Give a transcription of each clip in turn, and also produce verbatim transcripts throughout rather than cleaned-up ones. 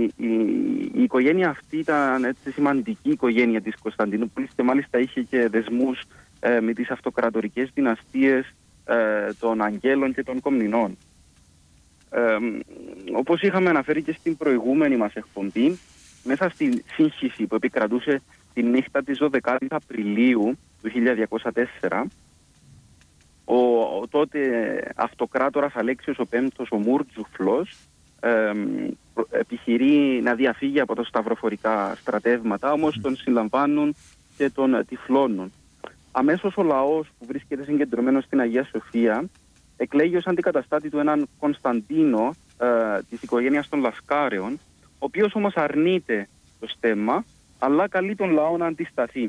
η, η οικογένεια αυτή ήταν έτσι σημαντική οικογένεια της Κωνσταντινούπολης και μάλιστα είχε και δεσμούς ε, με τις αυτοκρατορικές δυναστείες ε, των Αγγέλων και των Κομνηνών. Ε, όπως είχαμε αναφέρει και στην προηγούμενη μας εκπομπή, μέσα στη σύγχυση που επικρατούσε τη νύχτα της δωδεκάτης Απριλίου του χίλια διακόσια τέσσερα, ο, ο τότε αυτοκράτορας Αλέξιος ο Πέμπτος, ο Μούρτζουφλος, ε, επιχειρεί να διαφύγει από τα σταυροφορικά στρατεύματα, όμως τον συλλαμβάνουν και τον τυφλώνουν. Αμέσως ο λαός που βρίσκεται συγκεντρωμένος στην Αγία Σοφία εκλέγει ως αντικαταστάτη του έναν Κωνσταντίνο ε, της οικογένειας των Λασκάρεων, ο οποίος όμως αρνείται το στέμμα, αλλά καλεί τον λαό να αντισταθεί.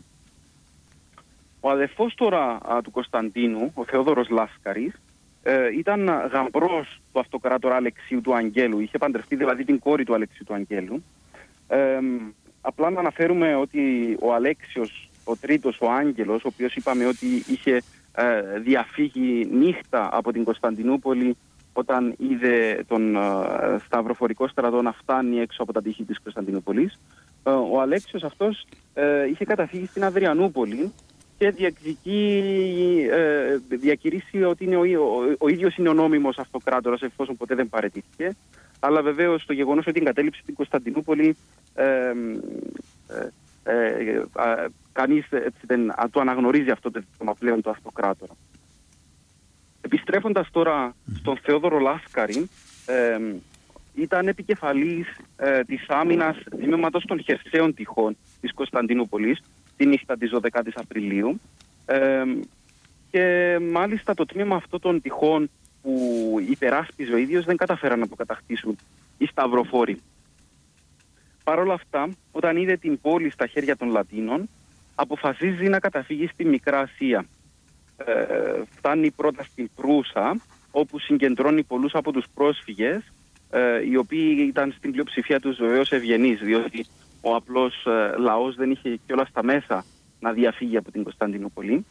Ο αδελφός τώρα α, του Κωνσταντίνου, ο Θεόδωρος Λάσκαρης, ε, ήταν γαμπρός του αυτοκράτορα Αλεξίου του Αγγέλου, είχε παντρευτεί δηλαδή την κόρη του Αλεξίου του Αγγέλου. Ε, απλά να αναφέρουμε ότι ο Αλέξιος, ο τρίτος, ο Άγγελος, ο οποίος είπαμε ότι είχε ε, διαφύγει νύχτα από την Κωνσταντινούπολη όταν είδε τον ε, σταυροφορικό στρατό να φτάνει έξω από τα τείχη της Κωνσταντινούπολης, ε, ο Αλέξιος αυτός ε, είχε καταφύγει στην Αδριανούπολη και διεκδικεί, ε, διακηρύσει ότι είναι ο, ο, ο ίδιος είναι ο νόμιμος αυτοκράτορας, εφόσον ποτέ δεν παραιτήθηκε. Αλλά βεβαίως το γεγονός ότι εγκατέλειψε την Κωνσταντινούπολη ε, ε, ε, ε, ε, κανείς έτσι, δεν α, το αναγνωρίζει αυτό το δικαίωμα πλέον του αυτοκράτορα. Επιστρέφοντας τώρα στον Θεόδωρο Λάσκαρη, ε, ήταν επικεφαλής ε, της άμυνας τμήματος των χερσαίων τυχών της Κωνσταντινούπολης τη νύχτα της δωδεκάτης Απριλίου ε, και μάλιστα το τμήμα αυτό των τυχών που υπεράσπιζε ο ίδιος δεν καταφέραν να το κατακτήσουν οι σταυροφόροι. Παρ' όλα αυτά, όταν είδε την πόλη στα χέρια των Λατίνων, αποφασίζει να καταφύγει στη Μικρά Ασία. Ε, φτάνει πρώτα στην Προύσα, όπου συγκεντρώνει πολλούς από τους πρόσφυγες, ε, οι οποίοι ήταν στην πλειοψηφία τους βεβαίως ευγενείς, διότι ο απλός ε, λαός δεν είχε κιόλας τα μέσα να διαφύγει από την Κωνσταντινούπολη.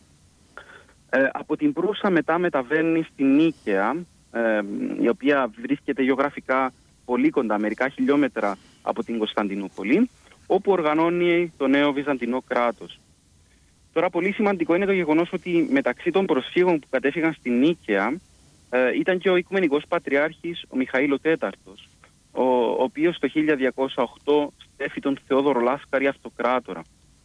Ε, από την Προύσα μετά μεταβαίνει στη Νίκαια, ε, η οποία βρίσκεται γεωγραφικά πολύ κοντά, μερικά χιλιόμετρα από την Κωνσταντινούπολη, όπου οργανώνει το νέο Βυζαντινό κράτος. Τώρα πολύ σημαντικό είναι το γεγονός ότι μεταξύ των προσφύγων που κατέφυγαν στη Νίκαια ε, ήταν και ο Οικουμενικός Πατριάρχης ο Μιχαήλ ο Τέταρτος, ο, ο οποίος το χίλια διακόσια οκτώ στέφει τον Θεόδωρο Λάσκαρη αυτοκράτορα.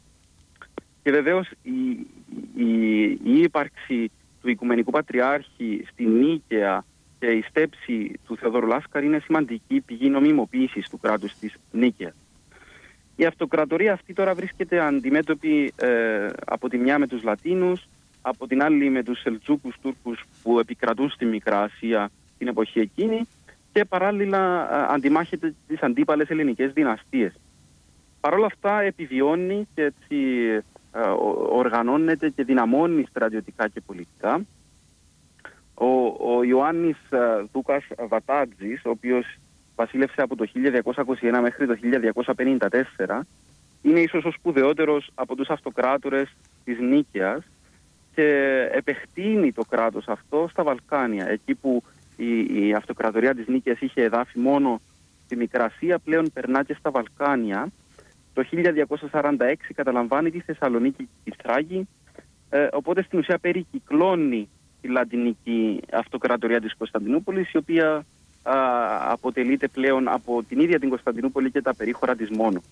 Και βεβαίως η, η, η ύπαρξη του Οικουμενικού Πατριάρχη στη Νίκαια και η στέψη του Θεοδόρου Λάσκαρη είναι σημαντική πηγή νομιμοποίησης του κράτους της Νίκαιας. Η αυτοκρατορία αυτή τώρα βρίσκεται αντιμέτωπη ε, από τη μια με τους Λατίνους, από την άλλη με τους Σελτζούκους Τούρκους που επικρατούν στη Μικρά Ασία την εποχή εκείνη και παράλληλα ε, αντιμάχεται τις αντίπαλες ελληνικές δυναστείες. Παρ' όλα αυτά επιβιώνει και έτσι ε, οργανώνεται και δυναμώνει στρατιωτικά και πολιτικά. Ο, ο Ιωάννης ε, Δούκας Βατάτζης, ο οποίος βασίλευσε από το χίλια διακόσια είκοσι ένα μέχρι το χίλια διακόσια πενήντα τέσσερα, είναι ίσως ο σπουδαιότερος από τους αυτοκράτορες της Νίκαιας και επεκτείνει το κράτος αυτό στα Βαλκάνια. Εκεί που η, η αυτοκρατορία της Νίκαιας είχε εδάφη μόνο στη Μικρά Ασία, πλέον περνά και στα Βαλκάνια. Το χίλια διακόσια σαράντα έξι καταλαμβάνει τη Θεσσαλονίκη και τη Θράκη, ε, οπότε στην ουσία περικυκλώνει τη λατινική αυτοκρατορία της Κωνσταντινούπολης, η οποία α, αποτελείται πλέον από την ίδια την Κωνσταντινούπολη και τα περίχωρα της μόνο.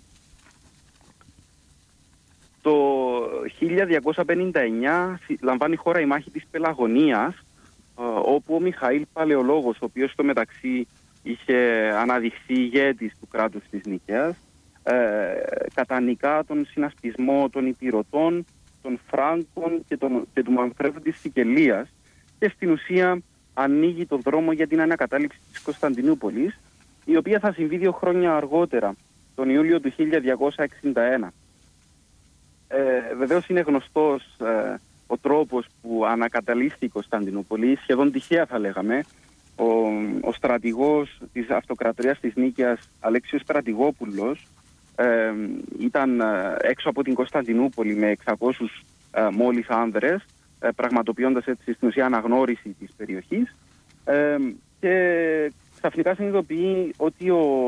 Το χίλια διακόσια πενήντα εννιά λαμβάνει χώρα η μάχη της Πελαγωνίας, α, όπου ο Μιχαήλ Παλαιολόγος, ο οποίος στο μεταξύ είχε αναδειχθεί ηγέτης του κράτους της Νίκαιας, ε, κατανικά τον συνασπισμό των Υπηρωτών, των Φράγκων και, τον, και του Μανφρέδου της Σικελίας και στην ουσία ανοίγει τον δρόμο για την ανακατάληψη της Κωνσταντινούπολης, η οποία θα συμβεί δύο χρόνια αργότερα, τον Ιούλιο του χίλια διακόσια εξήντα ένα. Ε, βεβαίως είναι γνωστός ε, ο τρόπος που ανακαταλήφθη η Κωνσταντινούπολη, σχεδόν τυχαία θα λέγαμε. Ο, ο στρατηγός της αυτοκρατορίας της Νίκαιας, Αλέξιος Στρατηγόπουλος, ε, ήταν ε, έξω από την Κωνσταντινούπολη με εξακόσιους ε, μόλις άνδρες, ε, πραγματοποιώντας έτσι στην ουσία αναγνώριση της περιοχής, ε, και ξαφνικά συνειδητοποιεί ότι ο